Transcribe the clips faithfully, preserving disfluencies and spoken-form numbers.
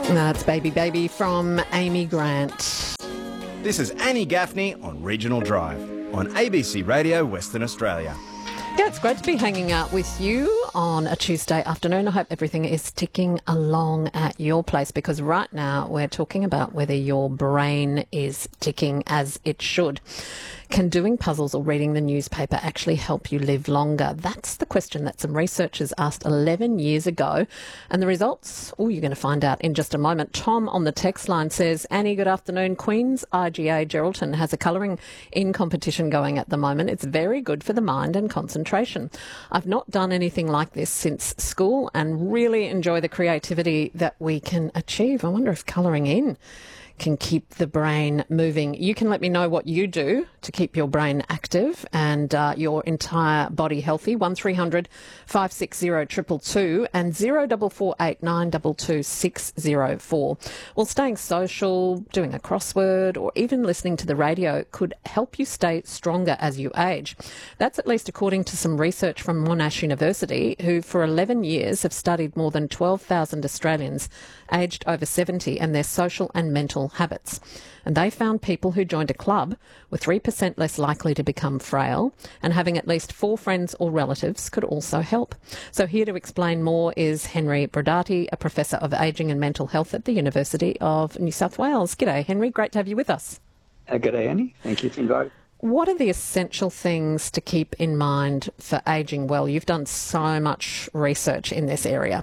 That's Baby Baby from Amy Grant. This is Annie Gaffney on Regional Drive on A B C Radio Western Australia. Yeah, it's great to be hanging out with you on a Tuesday afternoon. I hope everything is ticking along at your place, because right now we're talking about whether your brain is ticking as it should. Can doing puzzles or reading the newspaper actually help you live longer? That's the question that some researchers asked eleven years ago. And the results, oh, you're going to find out in just a moment. Tom on the text line says, Annie, good afternoon. Queen's I G A Geraldton has a colouring in competition going at the moment. It's very good for the mind and concentration. I've not done anything like this since school and really enjoy the creativity that we can achieve. I wonder if colouring in can keep the brain moving. You can let me know what you do to keep your brain active and uh, your entire body healthy. one three hundred five six zero two two two and zero four four eight nine two two six zero four. Well, staying social, doing a crossword, or even listening to the radio could help you stay stronger as you age. That's at least according to some research from Monash University, who for eleven years have studied more than twelve thousand Australians aged over seventy and their social and mental habits. And they found people who joined a club were three percent less likely to become frail, and having at least four friends or relatives could also help. So here to explain more is Henry Brodati, a Professor of Ageing and Mental Health at the University of New South Wales. G'day, Henry. Great to have you with us. Uh, g'day, Annie. Thank you for inviting. What are the essential things to keep in mind for ageing well? You've done so much research in this area.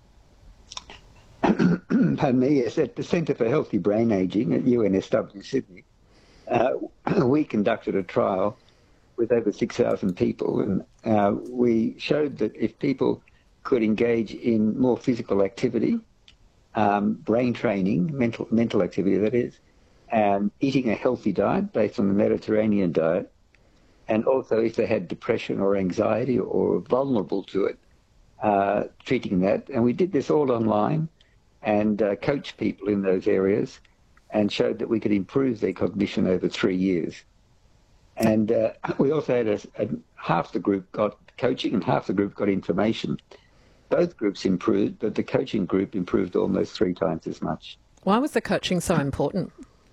Pardon me, yes, at the Centre for Healthy Brain Ageing at U N S W Sydney, uh, we conducted a trial with over six thousand people, and uh, we showed that if people could engage in more physical activity, um, brain training, mental, mental activity that is, and eating a healthy diet based on the Mediterranean diet, and also if they had depression or anxiety or were vulnerable to it, uh, treating that. And we did this all online, and uh, coached people in those areas and showed that we could improve their cognition over three years. And uh, we also had a, a, half the group got coaching and half the group got information. Both groups improved, but the coaching group improved almost three times as much. Why was the coaching so important?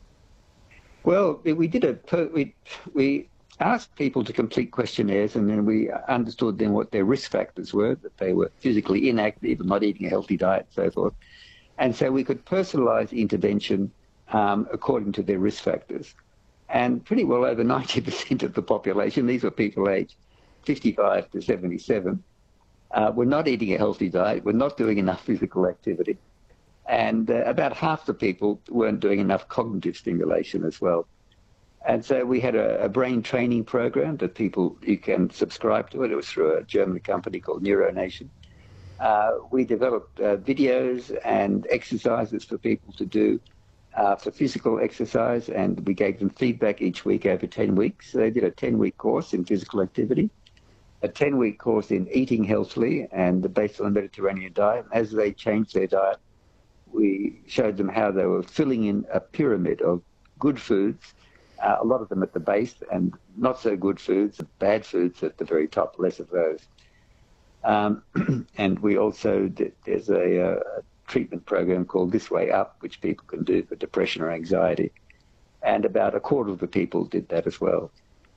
Well, we did a we we asked people to complete questionnaires, and then we understood then what their risk factors were, that they were physically inactive, not eating a healthy diet, so forth. And so we could personalise intervention um, according to their risk factors. And pretty well over ninety percent of the population, these were people aged fifty-five to seventy-seven, uh, were not eating a healthy diet, were not doing enough physical activity. And uh, about half the people weren't doing enough cognitive stimulation as well. And so we had a, a brain training program that people, you can subscribe to it. It was through a German company called NeuroNation. Uh, we developed uh, videos and exercises for people to do uh, for physical exercise, and we gave them feedback each week over ten weeks. So they did a ten-week course in physical activity, a ten-week course in eating healthily and based on the Mediterranean diet. As they changed their diet, we showed them how they were filling in a pyramid of good foods, uh, a lot of them at the base, and not so good foods, bad foods at the very top, less of those. Um, and we also did, there's a, a treatment program called This Way Up, which people can do for depression or anxiety. And about a quarter of the people did that as well.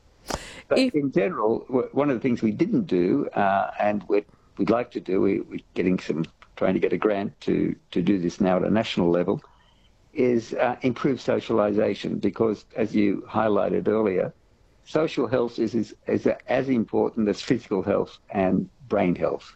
But if, in general, one of the things we didn't do, uh, and we'd, we'd like to do, we, we're getting some, trying to get a grant to, to do this now at a national level, is uh, improve socialisation, because, as you highlighted earlier, social health is, is, is as important as physical health and brain health.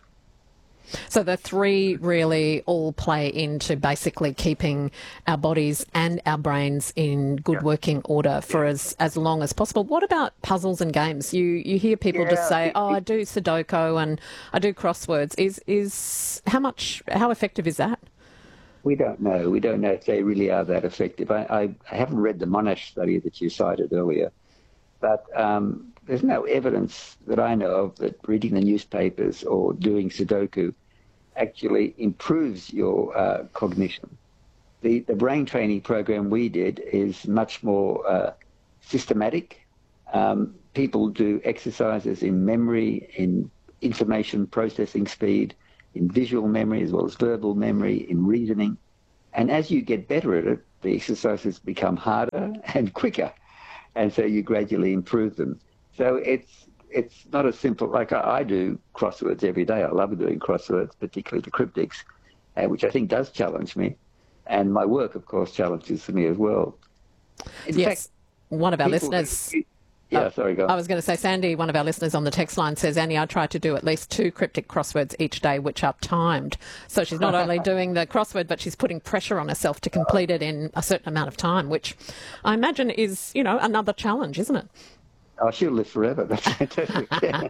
So the three really all play into basically keeping our bodies and our brains in good yeah. working order for yeah. as, as long as possible. What about puzzles and games? You you hear people yeah, just say, it, oh, I do Sudoku and I do crosswords. Is is how much, how effective is that? We don't know. We don't know if they really are that effective. I, I, I haven't read the Monash study that you cited earlier, but um, there's no evidence that I know of that reading the newspapers or doing Sudoku actually improves your uh, cognition. The, the brain training program we did is much more uh, systematic. Um, people do exercises in memory, in information processing speed, in visual memory as well as verbal memory, in reasoning. And as you get better at it, the exercises become harder and quicker. And so you gradually improve them. So it's it's not as simple, like I, I do crosswords every day. I love doing crosswords, particularly the cryptics, uh, which I think does challenge me. And my work, of course, challenges me as well. In yes, fact, one of our people- listeners... Yeah, sorry, go on. I was going to say, Sandy, one of our listeners on the text line says, Annie, I try to do at least two cryptic crosswords each day, which are timed. So she's not only doing the crossword, but she's putting pressure on herself to complete it in a certain amount of time, which I imagine is, you know, another challenge, isn't it? Oh, she'll live forever. That's fantastic.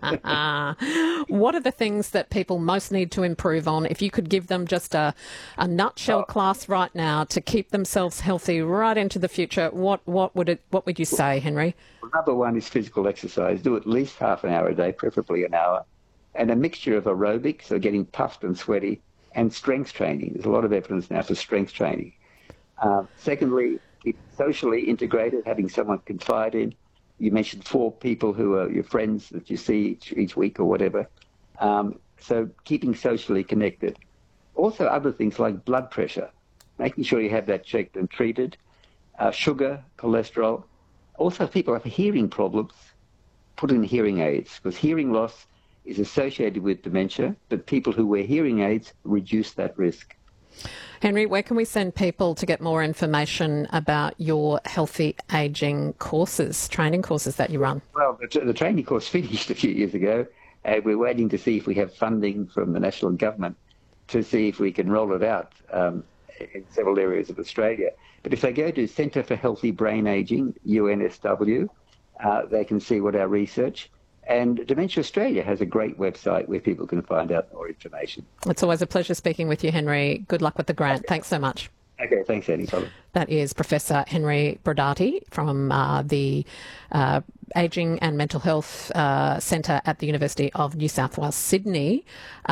What are the things that people most need to improve on? If you could give them just a, a nutshell Oh. class right now to keep themselves healthy right into the future, what, what would it what would you say, Henry? Well, number one is physical exercise. Do at least half an hour a day, preferably an hour. And a mixture of aerobics, so getting puffed and sweaty, and strength training. There's a lot of evidence now for strength training. Uh, secondly, keep socially integrated, having someone to confide in. You mentioned four people who are your friends that you see each, each week or whatever. Um, so keeping socially connected. Also other things like blood pressure, making sure you have that checked and treated. Uh, sugar, cholesterol. Also people have hearing problems, put in hearing aids, because hearing loss is associated with dementia, but people who wear hearing aids reduce that risk. Henry, where can we send people to get more information about your healthy ageing courses, training courses that you run? Well, the, the training course finished a few years ago. Uh, we're waiting to see if we have funding from the national government to see if we can roll it out um, in several areas of Australia. But if they go to Centre for Healthy Brain Ageing, U N S W, uh, they can see what our research. And Dementia Australia has a great website where people can find out more information. It's always a pleasure speaking with you, Henry. Good luck with the grant. Thanks so much. Okay, thanks, Annie. Bye. That is Professor Henry Brodati from uh, the uh, Ageing and Mental Health uh, Centre at the University of New South Wales, Sydney.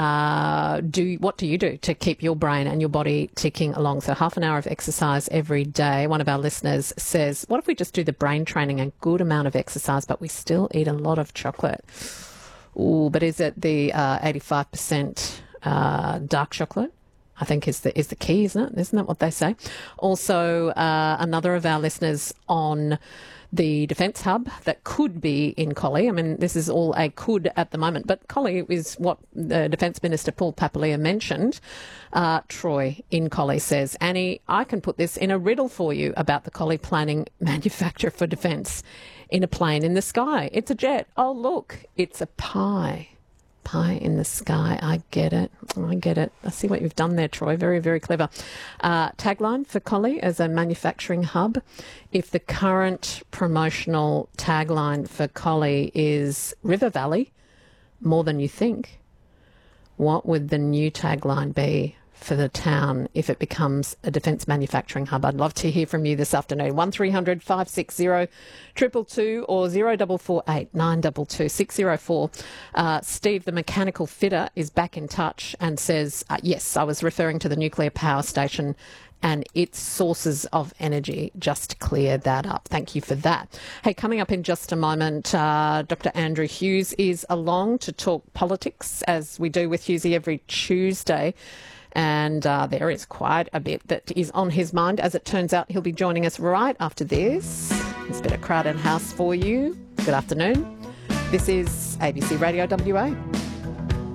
Uh, do what do you do to keep your brain and your body ticking along? So half an hour of exercise every day. One of our listeners says, what if we just do the brain training and good amount of exercise, but we still eat a lot of chocolate? Ooh, but is it the uh, eighty-five percent uh, dark chocolate? I think is the is the key, isn't it? Isn't that what they say? Also, uh, another of our listeners on the Defence Hub that could be in Collie. I mean, this is all a could at the moment, but Collie is what the Defence Minister Paul Papalia mentioned. Uh, Troy in Collie says, Annie, I can put this in a riddle for you about the Collie planning manufacturer for defence in a plane in the sky. It's a jet. Oh, look, it's a pie. Pie in the sky. I get it. I get it. I see what you've done there, Troy. Very, very clever. Uh, tagline for Collie as a manufacturing hub. If the current promotional tagline for Collie is River Valley, more than you think, what would the new tagline be for the town if it becomes a defence manufacturing hub? I'd love to hear from you this afternoon. one three hundred five six zero two two two or zero four four eight nine two two six zero four. Uh, Steve, the mechanical fitter, is back in touch and says, uh, yes, I was referring to the nuclear power station and its sources of energy, just to clear that up. Thank you for that. Hey, coming up in just a moment, uh, Doctor Andrew Hughes is along to talk politics, as we do with Hughesy every Tuesday. And uh, there is quite a bit that is on his mind. As it turns out, he'll be joining us right after this. There's a bit of Crowded House for you. Good afternoon. This is A B C Radio W A.